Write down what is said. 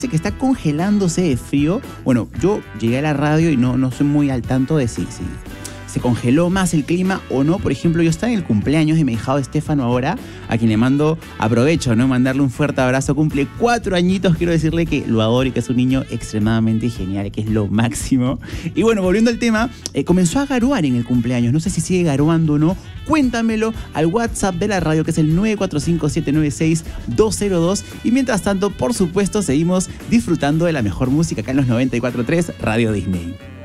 que está congelándose de frío. Bueno, yo llegué a la radio y no soy muy al tanto de si se congeló más el clima o no. Por ejemplo, yo estaba en el cumpleaños de mi hijado Estefano ahora, a quien le mando, aprovecho, ¿no?, mandarle un fuerte abrazo. Cumple 4 añitos, quiero decirle que lo adoro y que es un niño extremadamente genial, que es lo máximo. Y bueno, volviendo al tema, comenzó a garuar en el cumpleaños. No sé si sigue garuando o no. Cuéntamelo al WhatsApp de la radio, que es el 945-796-202. Y mientras tanto, por supuesto, seguimos disfrutando de la mejor música acá en los 94.3 Radio Disney.